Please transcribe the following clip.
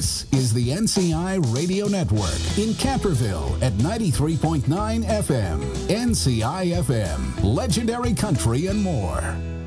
This is the NCI Radio Network in Camperville at 93.9 FM. NCI FM, legendary country and more.